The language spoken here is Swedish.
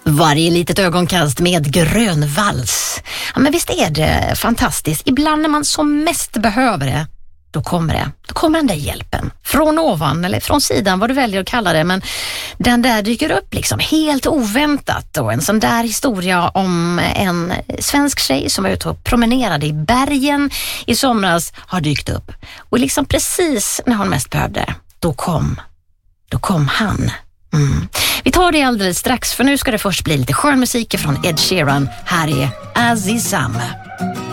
Varje litet ögonkast med grön vals. Ja, men visst är det fantastiskt. Ibland när man som mest behöver det, då kommer det. Då kommer den där hjälpen. Från ovan eller från sidan, vad du väljer att kalla det. Men den där dyker upp liksom helt oväntat. Och en sån där historia om en svensk tjej som var ute och promenerade i bergen i somras har dykt upp. Och liksom precis när hon mest behövde, då kom han. Vi tar det alldeles strax, för nu ska det först bli lite skön musik från Ed Sheeran. Här är Azizam.